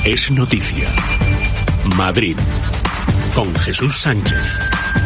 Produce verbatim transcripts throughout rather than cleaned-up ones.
es noticia. Madrid, con Jesús Sánchez.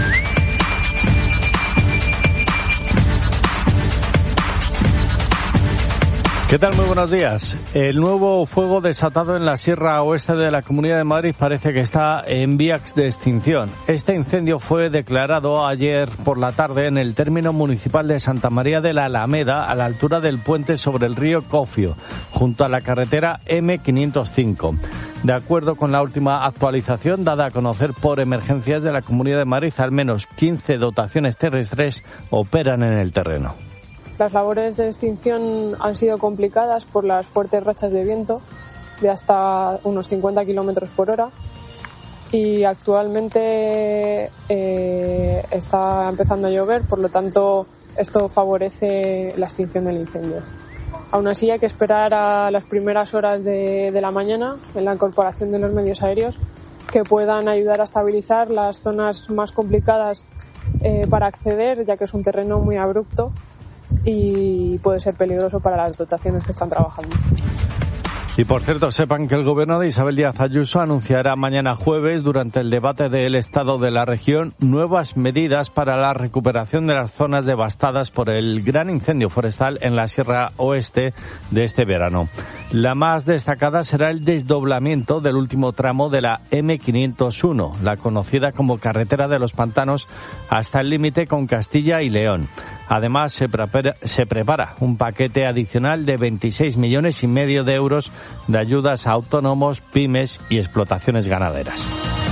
¿Qué tal? Muy buenos días. El nuevo fuego desatado en la Sierra Oeste de la Comunidad de Madrid parece que está en vías de extinción. Este incendio fue declarado ayer por la tarde en el término municipal de Santa María de la Alameda, a la altura del puente sobre el río Cofio, junto a la carretera eme quinientos cinco. De acuerdo con la última actualización dada a conocer por Emergencias de la Comunidad de Madrid, al menos quince dotaciones terrestres operan en el terreno. Las labores de extinción han sido complicadas por las fuertes rachas de viento de hasta unos cincuenta kilómetros por hora y actualmente eh, está empezando a llover, por lo tanto esto favorece la extinción del incendio. Aún así hay que esperar a las primeras horas de, de la mañana en la incorporación de los medios aéreos que puedan ayudar a estabilizar las zonas más complicadas eh, para acceder, ya que es un terreno muy abrupto y puede ser peligroso para las dotaciones que están trabajando. Y por cierto, sepan que el gobierno de Isabel Díaz Ayuso anunciará mañana jueves, durante el debate del estado de la región, nuevas medidas para la recuperación de las zonas devastadas por el gran incendio forestal en la Sierra Oeste de este verano. La más destacada será el desdoblamiento del último tramo de la eme quinientos uno, la conocida como Carretera de los Pantanos, hasta el límite con Castilla y León. Además, se prepara, se prepara un paquete adicional de veintiséis millones y medio de euros de ayudas a autónomos, pymes y explotaciones ganaderas.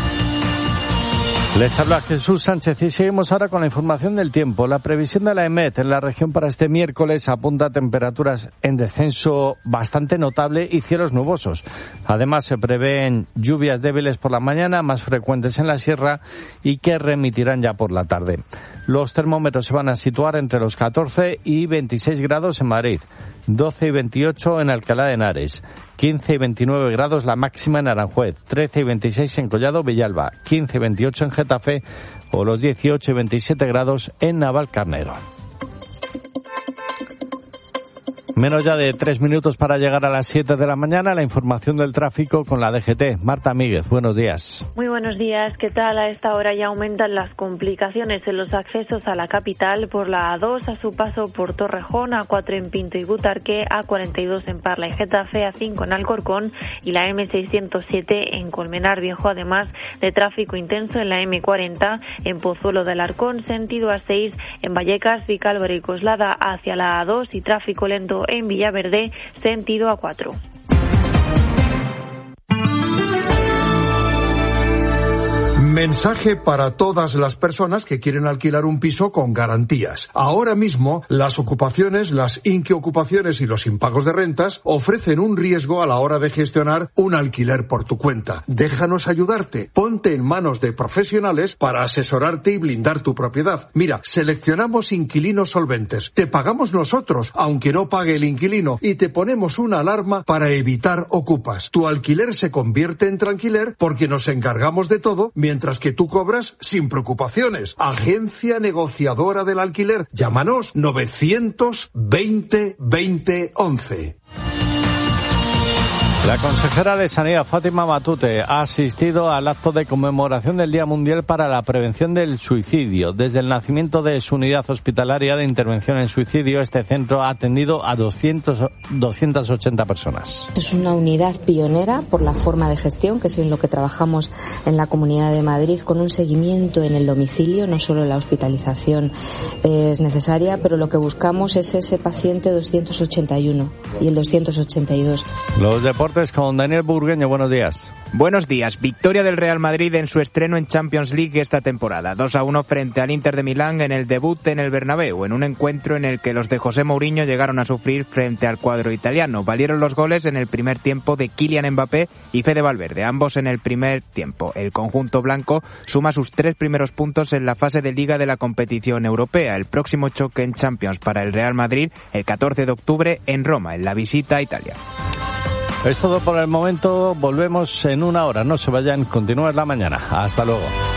Les habla Jesús Sánchez y seguimos ahora con la información del tiempo. La previsión de la EMET en la región para este miércoles apunta a temperaturas en descenso bastante notable y cielos nubosos. Además, se prevén lluvias débiles por la mañana, más frecuentes en la sierra y que remitirán ya por la tarde. Los termómetros se van a situar entre los catorce y veintiséis grados en Madrid, doce y veintiocho en Alcalá de Henares, quince y veintinueve grados la máxima en Aranjuez, trece y veintiséis en Collado Villalba, quince y veintiocho en Getafe o los dieciocho y veintisiete grados en Navalcarnero. Menos ya de tres minutos para llegar a las siete de la mañana. La información del tráfico con la D G T. Marta Míguez, buenos días. Muy buenos días. ¿Qué tal? A esta hora ya aumentan las complicaciones en los accesos a la capital por la A dos a su paso por Torrejón, A cuatro en Pinto y Butarque, A cuarenta y dos en Parla y Getafe, A cinco en Alcorcón y la eme seiscientos siete en Colmenar Viejo, además de tráfico intenso en la eme cuarenta en Pozuelo de Alarcón, sentido A seis en Vallecas, Vicálvaro y Coslada hacia la A dos y tráfico lento en Villaverde, sentido A cuatro. Mensaje para todas las personas que quieren alquilar un piso con garantías. Ahora mismo, las ocupaciones, las inquiocupaciones y los impagos de rentas ofrecen un riesgo a la hora de gestionar un alquiler por tu cuenta. Déjanos ayudarte. Ponte en manos de profesionales para asesorarte y blindar tu propiedad. Mira, seleccionamos inquilinos solventes. Te pagamos nosotros, aunque no pague el inquilino, y te ponemos una alarma para evitar ocupas. Tu alquiler se convierte en tranquiler porque nos encargamos de todo, mientras Mientras que tú cobras sin preocupaciones. Agencia negociadora del alquiler. Llámanos novecientos veinte veinte once. La consejera de Sanidad, Fátima Matute, ha asistido al acto de conmemoración del Día Mundial para la Prevención del Suicidio. Desde el nacimiento de su unidad hospitalaria de intervención en suicidio, este centro ha atendido a doscientas ochenta personas. Es una unidad pionera por la forma de gestión, que es en lo que trabajamos en la Comunidad de Madrid, con un seguimiento en el domicilio. No solo la hospitalización es necesaria, pero lo que buscamos es ese paciente doscientos ochenta y uno y el doscientos ochenta y dos. Los deportes con Daniel Burgueño, buenos días. Buenos días. Victoria del Real Madrid en su estreno en Champions League esta temporada. dos a uno frente al Inter de Milán en el debut en el Bernabéu, en un encuentro en el que los de José Mourinho llegaron a sufrir frente al cuadro italiano. Valieron los goles en el primer tiempo de Kylian Mbappé y Fede Valverde, ambos en el primer tiempo. El conjunto blanco suma sus tres primeros puntos en la fase de Liga de la competición europea. El próximo choque en Champions para el Real Madrid el catorce de octubre en Roma, en la visita a Italia. Es todo por el momento. Volvemos en una hora. No se vayan. Continúa la mañana. Hasta luego.